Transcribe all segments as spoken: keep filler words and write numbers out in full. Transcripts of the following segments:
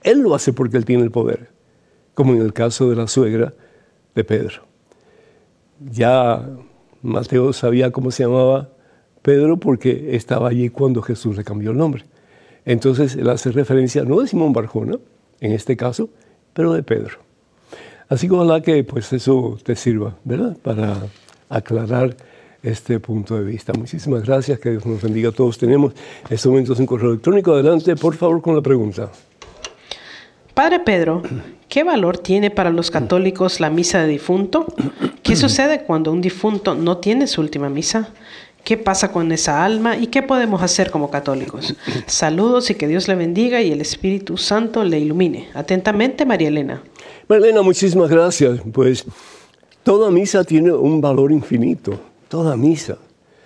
Él lo hace porque Él tiene el poder, como en el caso de la suegra de Pedro. Ya Mateo sabía cómo se llamaba Pedro porque estaba allí cuando Jesús le cambió el nombre. Entonces él hace referencia no de Simón Barjona, en este caso, pero de Pedro. Así que ojalá que pues eso te sirva, ¿verdad?, para aclarar este punto de vista. Muchísimas gracias, que Dios nos bendiga a todos. Tenemos en estos momentos un correo electrónico. Adelante, por favor, con la pregunta. Padre Pedro, ¿qué valor tiene para los católicos la misa de difunto? ¿Qué sucede cuando un difunto no tiene su última misa? ¿Qué pasa con esa alma y qué podemos hacer como católicos? Saludos y que Dios le bendiga y el Espíritu Santo le ilumine. Atentamente, María Elena. María Elena, muchísimas gracias. Pues toda misa tiene un valor infinito, toda misa.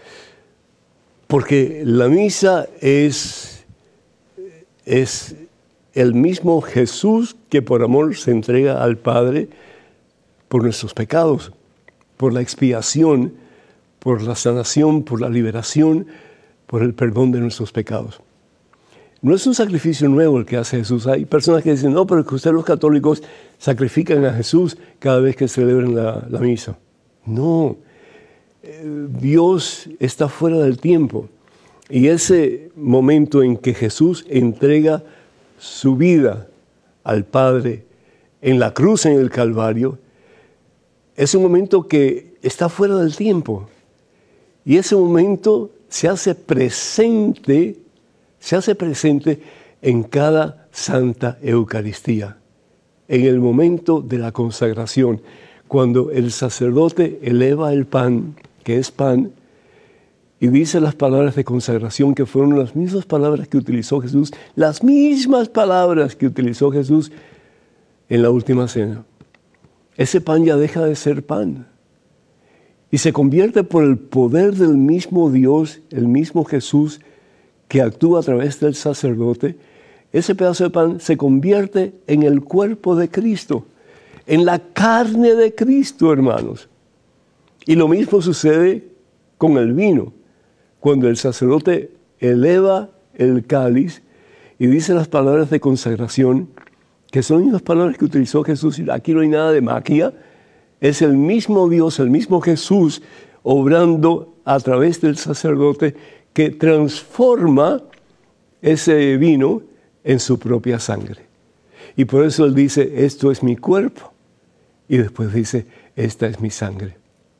Porque la misa es, es el mismo Jesús que por amor se entrega al Padre por nuestros pecados, por la expiación, por la sanación, por la liberación, por el perdón de nuestros pecados. No es un sacrificio nuevo el que hace Jesús. Hay personas que dicen, no, pero que ustedes los católicos sacrifican a Jesús cada vez que celebran la, la misa. No, eh, Dios está fuera del tiempo. Y ese momento en que Jesús entrega su vida al Padre en la cruz, en el Calvario, es un momento que está fuera del tiempo. Y ese momento se hace presente, se hace presente en cada Santa Eucaristía, en el momento de la consagración, cuando el sacerdote eleva el pan, que es pan, y dice las palabras de consagración, que fueron las mismas palabras que utilizó Jesús, las mismas palabras que utilizó Jesús en la última cena. Ese pan ya deja de ser pan y se convierte por el poder del mismo Dios, el mismo Jesús, que actúa a través del sacerdote. Ese pedazo de pan se convierte en el cuerpo de Cristo, en la carne de Cristo, hermanos. Y lo mismo sucede con el vino. Cuando el sacerdote eleva el cáliz y dice las palabras de consagración, que son las palabras que utilizó Jesús, y aquí no hay nada de magia, es el mismo Dios, el mismo Jesús, obrando a través del sacerdote, que transforma ese vino en su propia sangre. Y por eso él dice, esto es mi cuerpo, y después dice, esta es mi sangre.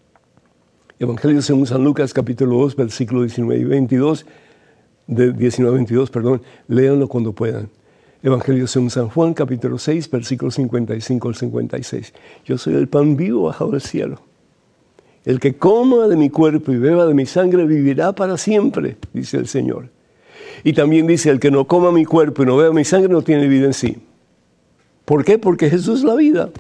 Evangelio según San Lucas, capítulo dos, versículos diecinueve y veintidós, de diecinueve a veintidós, perdón, léanlo cuando puedan. Evangelio según San Juan, capítulo seis, versículos cincuenta y cinco al cincuenta y seis. Yo soy el pan vivo bajado del cielo. El que coma de mi cuerpo y beba de mi sangre vivirá para siempre, dice el Señor. Y también dice, el que no coma mi cuerpo y no beba mi sangre no tiene vida en sí. ¿Por qué? Porque Jesús es la vida.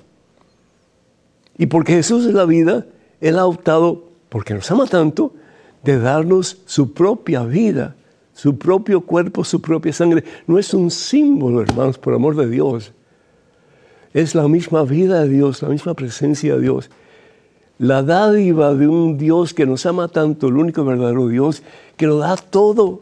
Y porque Jesús es la vida, Él ha optado, porque nos ama tanto, de darnos su propia vida, su propio cuerpo, su propia sangre. No es un símbolo, hermanos, por amor de Dios. Es la misma vida de Dios, la misma presencia de Dios. La dádiva de un Dios que nos ama tanto, el único verdadero Dios, que lo da todo.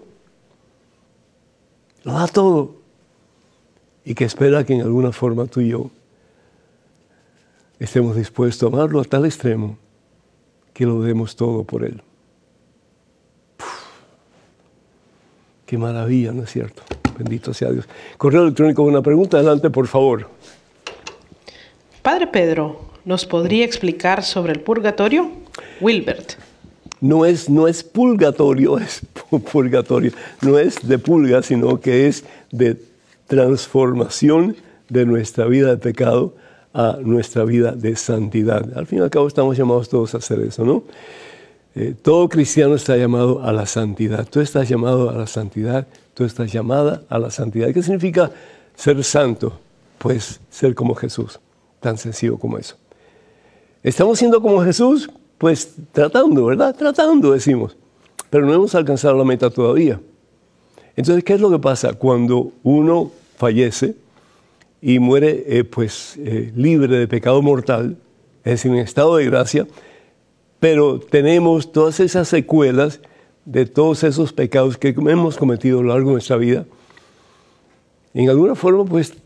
Lo da todo. Y que espera que en alguna forma tú y yo estemos dispuestos a amarlo a tal extremo que lo demos todo por Él. Uf, qué maravilla, ¿no es cierto? Bendito sea Dios. Correo electrónico con una pregunta. Adelante, por favor. Padre Pedro, ¿nos podría explicar sobre el purgatorio? Wilbert. No es, no es purgatorio, es purgatorio. No es de pulga, sino que es de transformación de nuestra vida de pecado a nuestra vida de santidad. Al fin y al cabo estamos llamados todos a hacer eso, ¿no? Eh, todo cristiano está llamado a la santidad. Tú estás llamado a la santidad, tú estás llamada a la santidad. ¿Qué significa ser santo? Pues ser como Jesús, tan sencillo como eso. ¿Estamos siendo como Jesús? Pues tratando, ¿verdad? Tratando, decimos. Pero no hemos alcanzado la meta todavía. Entonces, ¿qué es lo que pasa? Cuando uno fallece y muere eh, pues, eh, libre de pecado mortal, es decir, en estado de gracia, pero tenemos todas esas secuelas de todos esos pecados que hemos cometido a lo largo de nuestra vida. En alguna forma, pues,